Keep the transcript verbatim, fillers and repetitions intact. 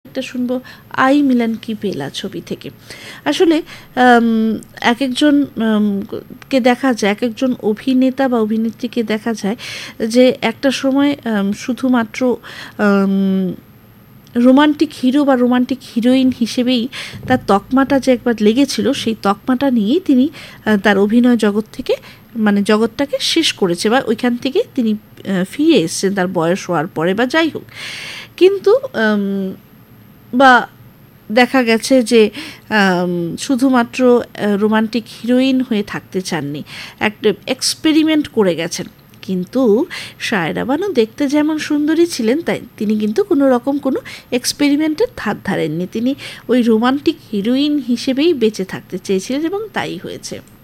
একটা শুনবো I Milan কি পেলা ছবি থেকে। আসলে এক একজন কে দেখা যায়, এক একজন অভিনেতা বা অভিনেত্রীকে দেখা যায় যে একটা সময় শুধুমাত্র রোমান্টিক হিরো বা রোমান্টিক হিরোইন হিসেবেই তার তকমাটা যে একবার লেগেছিল, সেই তকমাটা নিয়েই তিনি তার অভিনয় জগৎ থেকে মানে জগৎটাকে শেষ করেছে বা ওইখান থেকে তিনি ফিরে এসেছেন তার বয়স হওয়ার পরে বা যাই হোক। কিন্তু বা দেখা গেছে যে শুধুমাত্র রোমান্টিক হিরোইন হয়ে থাকতে চাননি, একটা এক্সপেরিমেন্ট করে গেছেন। কিন্তু সায়রা বানু দেখতে যেমন সুন্দরী ছিলেন, তাই তিনি কিন্তু কোনো রকম কোনো এক্সপেরিমেন্টের ধার ধারেননি। তিনি ওই রোমান্টিক হিরোইন হিসেবেই বেঁচে থাকতে চেয়েছিলেন এবং তাই হয়েছে।